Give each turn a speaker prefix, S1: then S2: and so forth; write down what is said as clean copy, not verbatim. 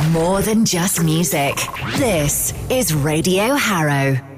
S1: More than just music. This is Radio Harrow.